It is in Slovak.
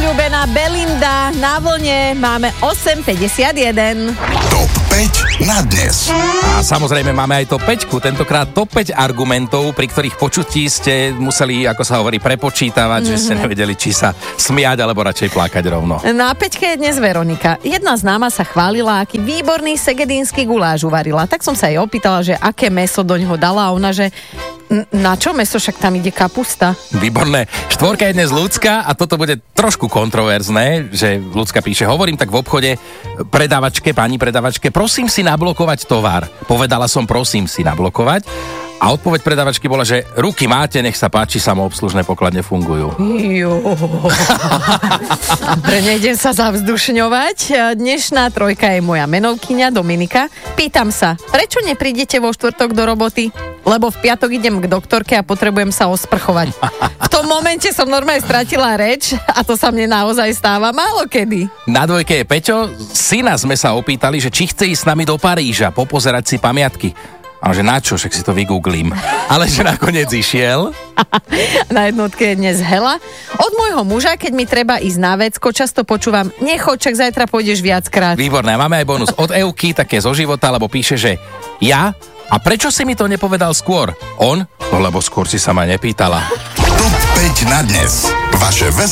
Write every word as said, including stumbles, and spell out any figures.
obľúbená Belinda na vlne. Máme osem päťdesiatjeden. Top päť na dnes. A samozrejme máme aj top päťku, tentokrát top päť argumentov, pri ktorých počutí ste museli, ako sa hovorí, prepočítavať, mm-hmm. že ste nevedeli, či sa smiať, alebo radšej plakať rovno. Na päťke je dnes Veronika. Jedna známa sa chválila, aký výborný segedínsky guláš uvarila. Tak som sa jej opýtala, že aké mäso doňho dala a ona, že na čo mäso, však tam ide kapusta. Výborné. Štvorka je dnes Ľudská a toto bude trošku kontroverzné, že Ľudská píše, hovorím tak v obchode predávačke, pani predávačke, prosím si nablokovať tovar. Povedala som prosím si nablokovať a odpoveď predávačky bola, že ruky máte, nech sa páči, samoobslužné pokladne fungujú. Jo. Dobre, nejdem sa zavzdušňovať. Dnešná trojka je moja menovkyňa Dominika. Pýtam sa, prečo neprídete vo štvrtok do roboty? Lebo v piatok idem k doktorke a potrebujem sa osprchovať. V tom momente som normálne stratila reč a to sa mne naozaj stáva málo kedy. Na dvojke je Peťo. Syna sme sa opýtali, že či chce ísť s nami do Paríža, popozerať si pamiatky. A že na čo, však si to vygooglím. Ale že nakoniec išiel. Na jednotke je dnes Hela. Od môjho muža, keď mi treba ísť na vecko, často počúvam, nechoď, čak zajtra pôjdeš viackrát. Výborné, máme aj bonus od Evky, také zo života, lebo píše, že ja? A prečo si mi to nepovedal skôr? On? No lebo skôr si sa ma nepýtala. Top päť na dnes. Vaše